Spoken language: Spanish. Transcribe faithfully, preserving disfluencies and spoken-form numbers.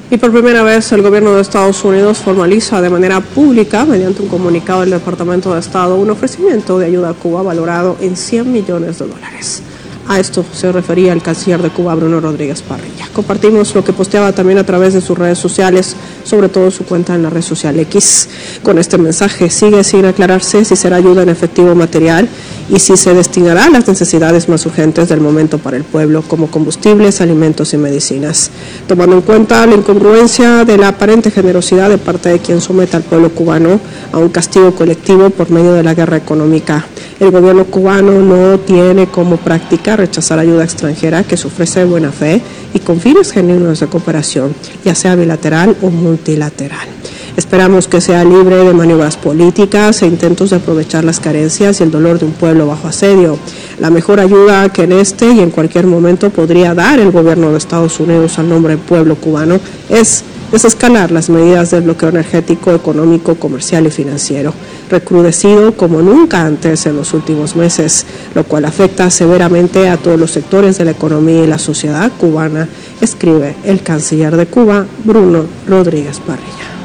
Y por primera vez el gobierno de Estados Unidos formaliza de manera pública, mediante un comunicado del Departamento de Estado, un ofrecimiento de ayuda a Cuba valorado en cien millones de dólares. A esto se refería el canciller de Cuba, Bruno Rodríguez Parrilla. Compartimos lo que posteaba también a través de sus redes sociales, sobre todo su cuenta en la red social X. Con este mensaje sigue sin aclararse si será ayuda en efectivo material y si se destinará a las necesidades más urgentes del momento para el pueblo, como combustibles, alimentos y medicinas. Tomando en cuenta la incongruencia de la aparente generosidad de parte de quien somete al pueblo cubano a un castigo colectivo por medio de la guerra económica, el gobierno cubano no tiene como práctica rechazar ayuda extranjera que se ofrece de buena fe y con fines genuinos de cooperación, ya sea bilateral o multilateral. Esperamos que sea libre de maniobras políticas e intentos de aprovechar las carencias y el dolor de un pueblo bajo asedio. La mejor ayuda que en este y en cualquier momento podría dar el gobierno de Estados Unidos al nombre del pueblo cubano es desescalar las medidas del bloqueo energético, económico, comercial y financiero, recrudecido como nunca antes en los últimos meses, lo cual afecta severamente a todos los sectores de la economía y la sociedad cubana, escribe el canciller de Cuba, Bruno Rodríguez Parrilla.